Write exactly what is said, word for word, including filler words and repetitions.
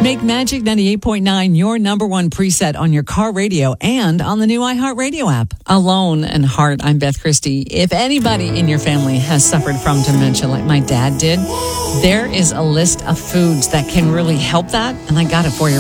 Make Magic ninety-eight point nine your number one preset on your car radio and on the new iHeartRadio app. Alone and Heart, I'm Beth Christie. If anybody in your family has suffered from dementia like my dad did, there is a list of foods that can really help that, and I got it for you